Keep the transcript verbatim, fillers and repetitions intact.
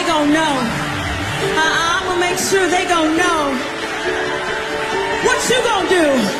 gon' know. Uh, I'm gonna make sure they gon' know. What you gon' do?